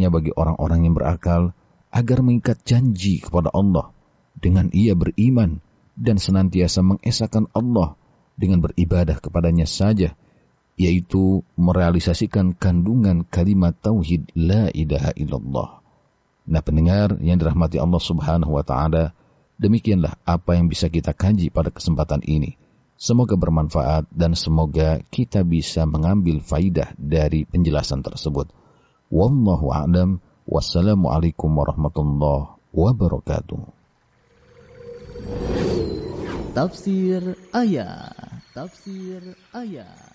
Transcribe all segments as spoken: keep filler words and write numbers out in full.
hendaknya bagi orang-orang yang berakal agar mengikat janji kepada Allah dengan ia beriman dan senantiasa mengesahkan Allah dengan beribadah kepadanya saja, yaitu merealisasikan kandungan kalimat tauhid la ilaha illallah. Nah, pendengar yang dirahmati Allah Subhanahu wa taala, demikianlah apa yang bisa kita kaji pada kesempatan ini. Semoga bermanfaat dan semoga kita bisa mengambil faidah dari penjelasan tersebut. Wallahu a'lam. Wassalamualaikum warahmatullahi wabarakatuh. Tafsir ayat. Tafsir ayat.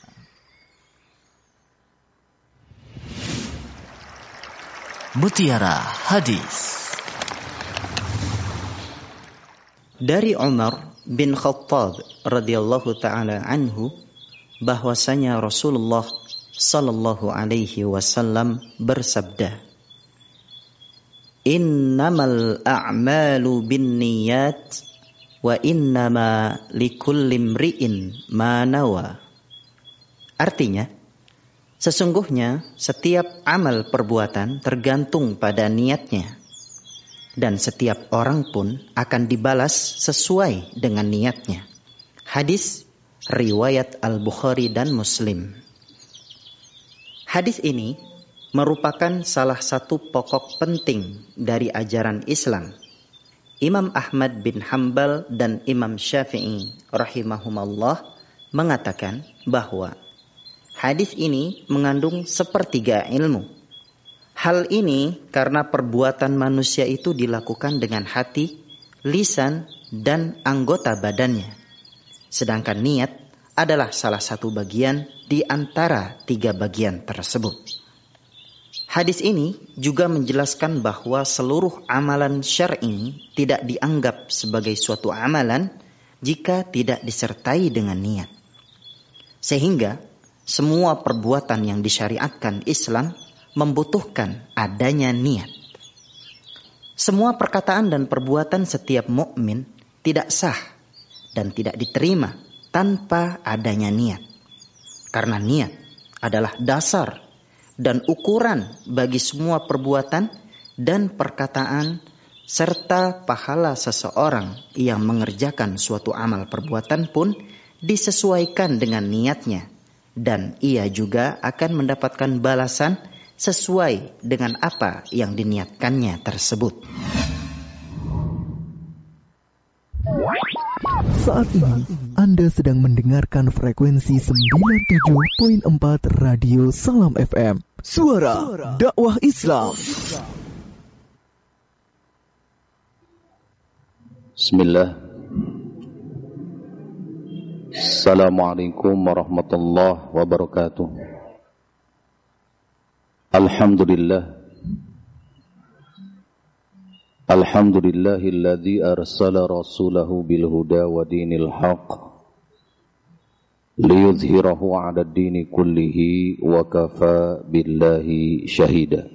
Mutiara Hadis. Dari Umar bin Khattab radhiyallahu taala anhu bahwasanya Rasulullah sallallahu alaihi wasallam bersabda, "Innamal a'malu binniyat wa innama likulli imri'in ma nawa." Artinya, sesungguhnya setiap amal perbuatan tergantung pada niatnya, dan setiap orang pun akan dibalas sesuai dengan niatnya. Hadis riwayat Al-Bukhari dan Muslim. Hadis ini merupakan salah satu pokok penting dari ajaran Islam. Imam Ahmad bin Hanbal dan Imam Syafi'i rahimahumallah mengatakan bahwa hadis ini mengandung sepertiga ilmu. Hal ini karena perbuatan manusia itu dilakukan dengan hati, lisan, dan anggota badannya. Sedangkan niat adalah salah satu bagian di antara tiga bagian tersebut. Hadis ini juga menjelaskan bahwa seluruh amalan syar'i tidak dianggap sebagai suatu amalan jika tidak disertai dengan niat. Sehingga semua perbuatan yang disyariatkan Islam membutuhkan adanya niat. Semua perkataan dan perbuatan setiap mukmin tidak sah dan tidak diterima tanpa adanya niat. Karena niat adalah dasar dan ukuran bagi semua perbuatan dan perkataan serta pahala seseorang yang mengerjakan suatu amal perbuatan pun disesuaikan dengan niatnya, dan ia juga akan mendapatkan balasan sesuai dengan apa yang diniatkannya tersebut. Saat ini Anda sedang mendengarkan frekuensi sembilan puluh tujuh koma empat Radio Salam F M, Suara Dakwah Islam. Bismillah. Assalamualaikum warahmatullahi wabarakatuh. Alhamdulillah. Alhamdulillahilladzi arsala rasulahu bil huda wa dinil haqq liyuzhirahu 'ala ad-dini kullihi wa kafa billahi shahida.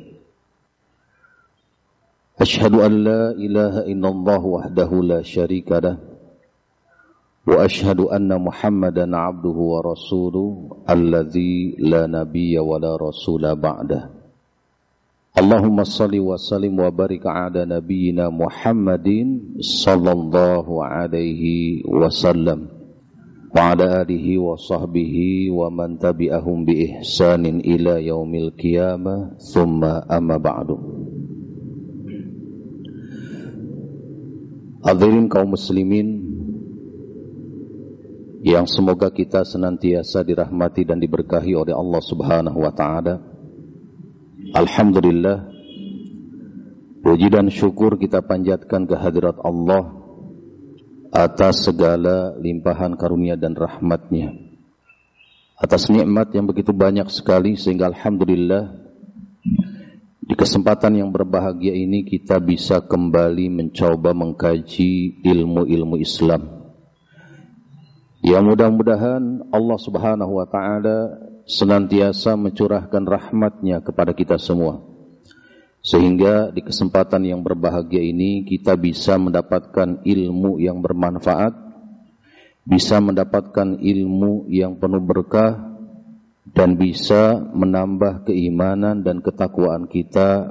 Ashhadu an la ilaha illallah wahdahu la syarika lah wa ashhadu anna Muhammadan 'abduhu wa rasuluhu alladzi la nabiyya wa la rasula ba'dah. Allahumma salli wa sallim wa barik ala nabiyyina Muhammadin sallallahu alaihi wasallam wa ala alihi wa sahbihi wa man tabi'ahum bi ihsanin ila yaumil qiyamah thumma amma ba'du. Hadirin kaum muslimin yang semoga kita senantiasa dirahmati dan diberkahi oleh Allah Subhanahu wa taala. Alhamdulillah, puji dan syukur kita panjatkan kehadirat Allah atas segala limpahan karunia dan rahmatnya, atas nikmat yang begitu banyak sekali, sehingga Alhamdulillah di kesempatan yang berbahagia ini kita bisa kembali mencoba mengkaji ilmu-ilmu Islam. Ya, mudah-mudahan Allah Subhanahu wa ta'ala senantiasa mencurahkan rahmatnya kepada kita semua, sehingga di kesempatan yang berbahagia ini kita bisa mendapatkan ilmu yang bermanfaat, bisa mendapatkan ilmu yang penuh berkah, dan bisa menambah keimanan dan ketakwaan kita